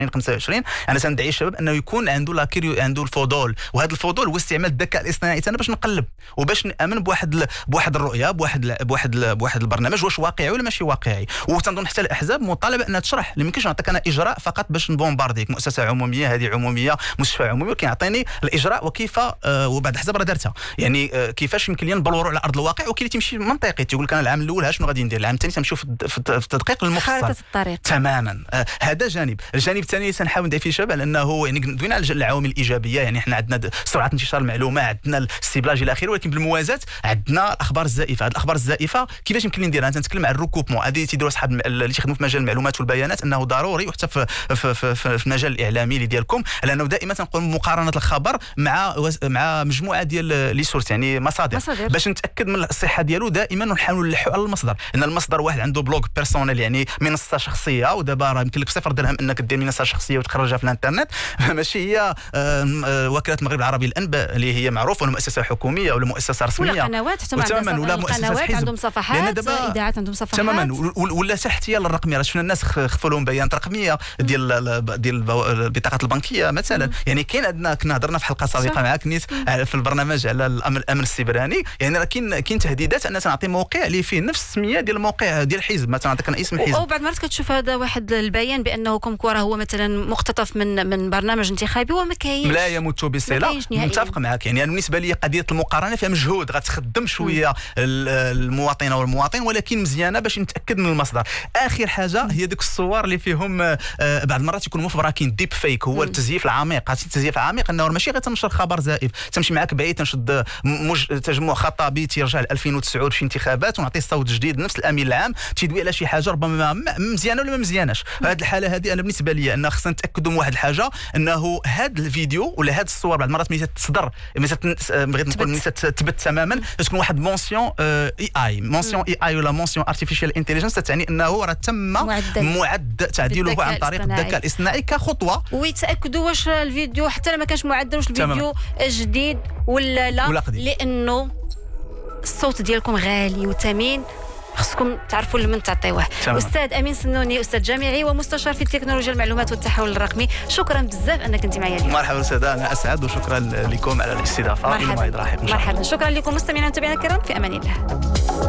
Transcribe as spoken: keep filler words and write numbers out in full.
وعشرين خمسة وعشرين انا تندعي الشباب انه يكون عنده لاكيريو، عنده الفضول، وهذا الفضول هو استعمال الذكاء الاصطناعي تاعنا باش نقلب وباش نامن بواحد ال... بواحد الرؤيه، بواحد ال... بواحد ال... بواحد البرنامج واش واقعي ولا ماشي واقعي. وتنظن حتى الاحزاب مطالبه انها تشرح، ما يمكنش نعطيك انا اجراء فقط باش نبومبارديك. مؤسسه عموميه هذه عموميه، مستشفى عمومي، ولكن الاجراء وكيف آه وبعد حسب راه دارتها، يعني آه كيفاش يمكن لي نبلوروا على ارض الواقع وكي تمشي منطقي. تيقول لك انا العام الاول ها شنو غادي ندير، العام الثاني تنمشيو في, في التدقيق المفصل، خارطه الطريق تماما. آه هذا جانب. الجانب الثاني تنحاول ندعي فيه الشباب على انه يعني دوينا على العوامل الايجابيه، يعني احنا عندنا سرعه انتشار المعلومه، عندنا الاستبلاج الى اخره، ولكن بالموازاه عندنا الاخبار الزائفه. هذه الاخبار الزائفه كيفاش يمكن لي نديرها؟ انا تنتكلم على الركوبمون، هذه تيديروا اصحاب اللي تيخدموا في مجال المعلومات والبيانات انه ضروري، وحتى في في, في, في المجال الاعلامي اللي ديالكم، لانه دائما تنقول مقارنه الخبر مع مع مجموعه ديال لي سورس، يعني مصادر, مصادر باش نتاكد من الصحه ديالو دائما، ونحاولوا نلحوا على المصدر. ان المصدر واحد عنده بلوغ بيرسونيل، يعني منصه شخصيه، ودابا راه يمكن لك صفر درهم انك دير منصه شخصيه وتخرجها في الانترنت ماشي هي وكاله المغرب العربي الانباء اللي هي معروفه، ولا مؤسسه حكوميه ولا مؤسسه رسميه، ولا قنوات حتى عندها، ولا قنوات عندهم صفحات، اذاعات عندهم صفحات تماما، ولا تحتيه للرقميه. راه شفنا الناس خفوا لهم بيانات رقميه ديال ديال البطاقات البنكيه مثلا. مم. يعني كاين عندنا، كنا هضرنا في حلقه سابقه معاك نيت في البرنامج على الامن الامن السيبراني، يعني راه كاين كاين تهديدات ان تنعطي موقع اللي فيه نفس السميه ديال الموقع ديال الحزب، مثلا نعطيك انا اسم الحزب، او بعض المرات كتشوف هذا واحد البيان بانه كم كوره هو مثلا مقتطف من من برنامج انتخابي وما كاينش، لا يمت بصله. متفق معك، يعني بالنسبه لي قضيه المقارنه فيها مجهود، غتخدم شويه المواطنه والمواطن، ولكن مزيانه باش نتاكد من المصدر. اخر حاجه هي ديك الصور اللي فيهم بعض المرات يكونوا مفبركين، ديب فيك، هو التزييف العميق. هذا التزييف العميق انه ماشي غير تنشر خبر زائف، تمشي معك بعيد، تنشد مج... تجمع خطابي تيرجع ل ألفين وتسعة في انتخابات ونعطيه صوت جديد نفس الامين العام، تيدوي على شي حاجه ربما مزيانه ولا ما مزياناش. هذه الحاله هذه انا بالنسبه لي ان خصنا نتاكدوا من واحد الحاجه، انه هذا الفيديو ولا هذه الصور بعض المرات ملي تصدر، بغيت نقول ملي تثبت تماما، تكون واحد مونسيون اي اي مونسيون اي اي ولا مونسيون ارتيفيشال انتليجنس، تعني انه راه تم معد, معد تعديله عن طريق الذكاء الاصطناعي كخطوه، ويتاكدوا واش الفيديو حتى ما كانش معدل واش الفيديو جديد ولا لا، ولا لانه الصوت ديالكم غالي وثمين، خصكم تعرفوا لمن تعطيوه. استاذ امين سنوني، استاذ جامعي ومستشار في التكنولوجيا المعلومات والتحول الرقمي، شكرا بزاف انك انت معايا اليوم. مرحبا استاذه، انا اسعد، وشكرا لكم على الاستضافه. مرحبا مرحبا، شكرا لكم مستمعينا ومتابعينا الكرام، في امان الله.